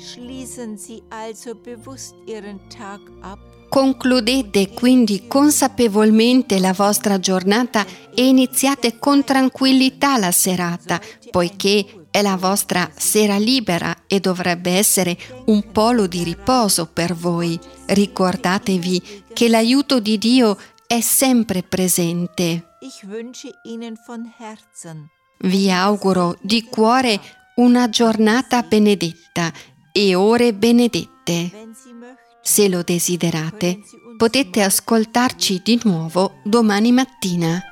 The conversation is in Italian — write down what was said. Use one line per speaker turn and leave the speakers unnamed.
Schließen Sie also bewusst Ihren Tag ab.
Concludete quindi consapevolmente la vostra giornata e iniziate con tranquillità la serata, poiché è la vostra sera libera e dovrebbe essere un polo di riposo per voi. Ricordatevi che l'aiuto di Dio è sempre presente.
Ich wünsche Ihnen von Herzen.
Vi auguro di cuore una giornata benedetta e ore benedette.
Wenn Sie möchten,
Se lo desiderate, potete ascoltarci di nuovo domani mattina.